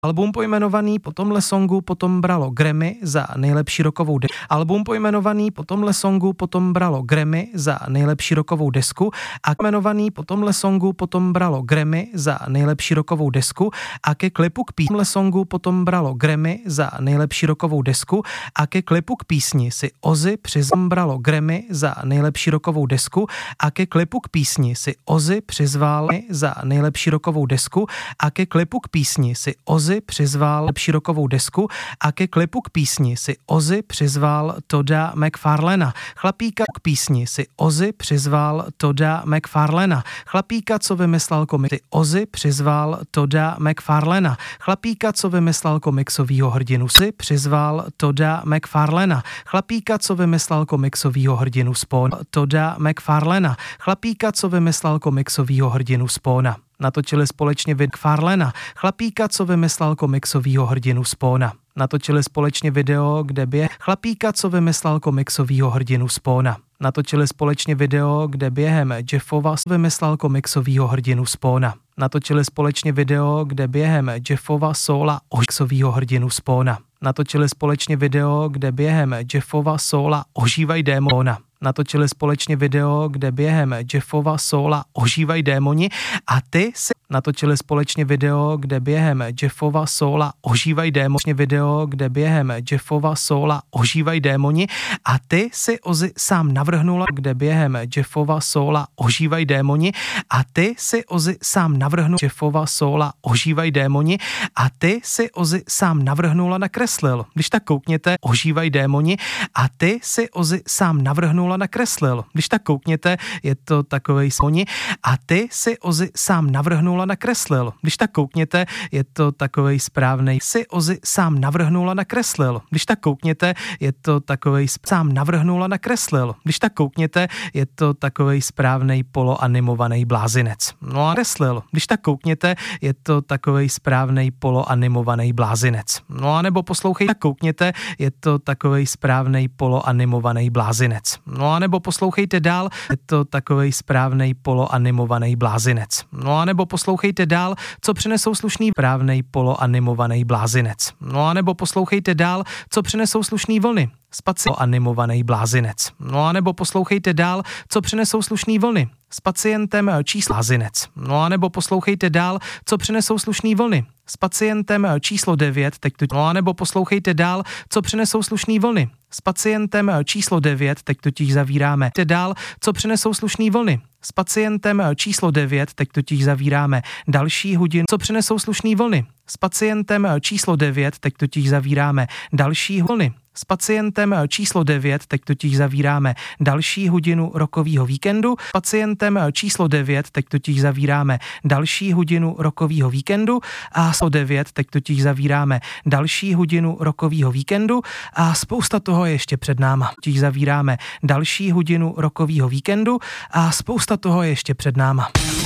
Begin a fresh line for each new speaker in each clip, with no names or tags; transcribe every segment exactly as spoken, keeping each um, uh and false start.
Album pojmenovaný po tomhle songu potom bralo Grammy za nejlepší rockovou desku. Album pojmenovaný po tomhle songu potom bralo Grammy za nejlepší rockovou desku a jmenovaný po tomhle songu potom bralo Grammy za nejlepší rockovou desku a ke klipu k písni songu potom bralo Grammy za nejlepší rockovou desku a ke klipu k písni si Ozzy přizval bralo Grammy za nejlepší rockovou desku a ke klipu k písni si Ozzy přizval za nejlepší rockovou desku a ke klipu k písni si Ozzy přizval lepší rockovou desku a ke klipu k písni si Ozzy přizval Todda McFarlana. Chlapíka k písni si Ozzy přizval Todda McFarlana. Chlapíka, co vymyslel komik, si Ozzy přizval Todda McFarlana. Chlapíka, co vymyslel komiksovýho hrdinu, si přizval Todda McFarlana. Chlapíka, co vymyslel komiksovýho hrdinu Spawna. Todda McFarlana. Chlapíka, co vymyslel komiksovýho hrdinu Spawna. Natočili společně vid McFarlana, chlapíka, co vymyslel komiksovýho hrdinu Spawna. Natočili společně video, kde běh chlapíka, co vymyslel komiksovýho hrdinu Spawna. Natočili společně video, kde během Jeffova vymyslel komiksovýho hrdinu Spawna. Natočili společně video, kde během Jeffova sola komiksovýho hrdinu Spawna. Natočili společně video, kde během Jeffova sola ožívají démona. Natočili společně video, kde během Jeffova sola ožívají démoni a ty si natočili společně video, kde během Jeffova sola ožívají démoni, video, kde během Jeffova sola ožívají démoni a ty si Ozzy sám navrhnula, kde během Jeffova sola ožívají démoni a ty si Ozzy sám navrhnul Jeffova sola ožívají démoni a ty si Ozzy sám navrhnul a nakreslil. Když tak koukněte, ožívají démoni a ty si Ozzy sám navrhnul a nakreslil. Když tak koukněte, je to takovej soni a ty si Ozzy sám navrhnul a nakreslil. Když tak koukněte, je to takovej správnej si Ozzy sám navrhnul a nakreslil. Když tak koukněte, je to takovej sám navrhnul a nakreslil. Když tak koukněte, je to takovej správnej poloanimovaný blázinec. No a kreslil. Když tak koukněte, je to takovej správnej poloanimovaný blázinec. No a nebo poslouchejte, koukněte, je to takovej správnej poloanimovaný blázinec. No a nebo poslouchejte dál, je to takovej správnej poloanimovaný blázinec. No a nebo poslouchejte dál, co přinesou slušný správnej poloanimovaný blázinec. No a nebo poslouchejte dál, co přinesou slušný vlny. Spaci animovaný blázinec. No a nebo poslouchejte dál, co přinesou slušný vlny. S pacientem číslo blázinec. No a nebo poslouchejte dál, co přinesou slušný vlny. S pacientem číslo devět, teď tu... No a nebo poslouchejte dál, co přinesou slušný vlny. S pacientem číslo devět, teď totiž zavíráme. Teď dál, co přinesou slušný vlny. S pacientem číslo devět, teď totiž zavíráme další hodinu, co přinesou slušný vlny. S pacientem číslo devět, teď totiž zavíráme další vlny. S pacientem číslo devět, teď totiž zavíráme další hodinu rokovýho víkendu. S pacientem číslo devět, teď totiž zavíráme další hodinu rokovýho víkendu. A sto devět, teď totiž zavíráme další hodinu rokovýho víkendu. A spousta toho je ještě před náma. Totiž zavíráme další hodinu rokovýho víkendu. A spousta toho je ještě před náma.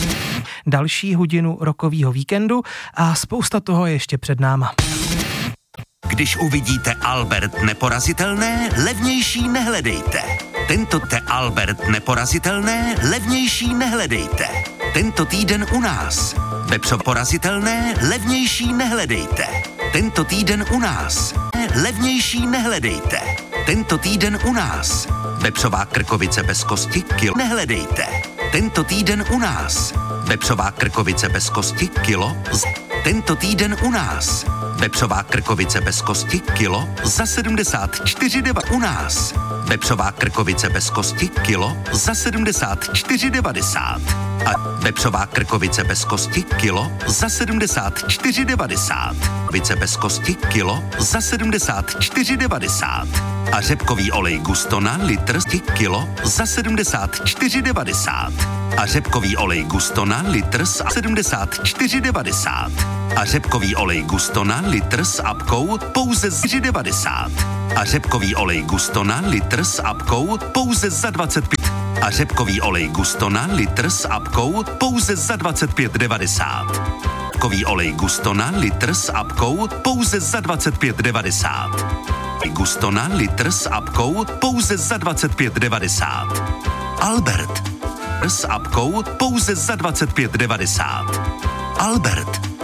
Další hodinu rokovýho víkendu. A spousta toho je ještě před náma.
Když uvidíte Albert Neporazitelné, levnější nehledejte. Tento te Albert Neporazitelné, levnější nehledejte. Tento týden u nás. Vepřo porazitelné, levnější nehledejte. Tento týden u nás. Levnější nehledejte. Tento týden u nás. Vepřová krkovice bez kosti, kilo nehledejte. Tento týden u nás. Vepřová krkovice bez kosti, kilo z... Tento týden u nás. Vepřová krkovice bez kosti, kilo za sedmdesát čtyři deva u nás. Vepřová krkovice bez kosti, kilo za sedmdesát čtyři devadesát. A vepřová krkovice bez kosti, kilo za sedmdesát čtyři devadesát. Vice bez kosti, kilo za sedmdesát čtyři devadesát. A řepkový olej Gustona, litr, kilo za sedmdesát čtyři devadesát. A řepkový olej Gustona, litr za sedmdesát čtyři devadesát. A řepkový olej Gustona, litr s apkou pouze za čtyři devadesát. A řepkový olej Gustona, litr s apkou pouze za dvacet pět. A řepkový olej Gustona, litr s apkou pouze za dvacet pět devadesát. Řepkový olej Gustona, litr s apkou pouze za dvacet pět devadesát. Gustona, litr s apkou pouze za dvacet pět devadesát. Albert s apkou pouze za dvacet pět devadesát. Albert